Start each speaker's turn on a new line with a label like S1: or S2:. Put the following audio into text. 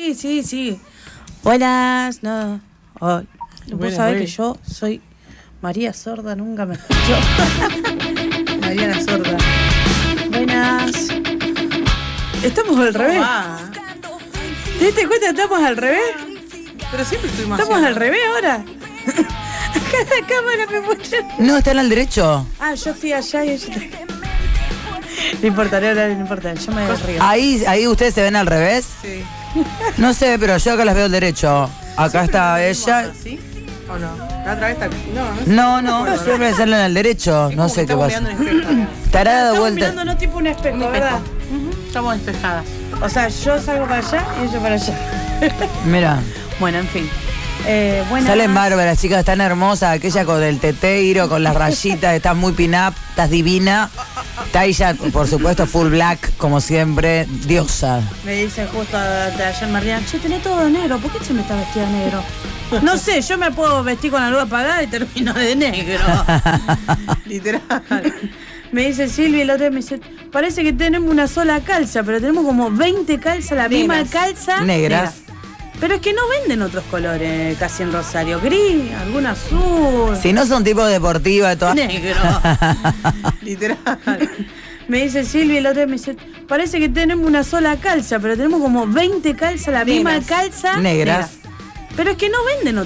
S1: sí. Buenas, no. Oh, vos sabés que yo soy María Sorda, nunca me escuchó. Mariana Sorda. Buenas. Estamos al revés. ¿Te diste cuenta que estamos al revés?
S2: Pero siempre estoy más.
S1: ¿Estamos al revés ahora? Acá la cámara me muestra.
S3: No, están al derecho.
S1: Ah, yo estoy allá y ella está. No importa, no importa. Yo me río.
S3: Ahí ustedes se ven al revés.
S2: Sí.
S3: No sé, pero yo acá las veo al derecho. Acá está ella.
S2: ¿Sí? ¿O no? La otra vez está.
S3: No, siempre salen al derecho. No sé qué pasa. Estará dado
S1: Estamos
S3: vuelta.
S1: mirando no tipo un espejo, ¿verdad?
S2: Estamos despejadas.
S1: O sea, yo salgo para allá y ella para allá.
S3: Mira.
S1: Bueno, en fin. Buenas.
S3: Salen bárbaras, chicas, tan hermosas. Aquella con el teteiro, con las rayitas, estás muy pin-up, estás divina. Tailla, por supuesto, full black, como siempre, diosa.
S1: Me dice justo de ayer Mariana, che, tenés todo de negro, ¿por qué se me está vestida de negro? No sé, yo me puedo vestir con la luz apagada y termino de negro.
S2: Literal.
S1: Me dice Silvia, el otro día me dice, parece que tenemos una sola calza, pero tenemos como 20 calzas, la misma calza.
S3: Negras.
S1: Pero es que no venden otros colores casi en Rosario. Gris, algún azul.
S3: Si no son tipo deportiva, todas.
S1: Negro.
S2: Literal.
S1: Me dice Silvia, el otro día me dice, parece que tenemos una sola calza, pero tenemos como 20 calzas, la misma calza.
S3: Negras.
S1: Pero es que no venden otros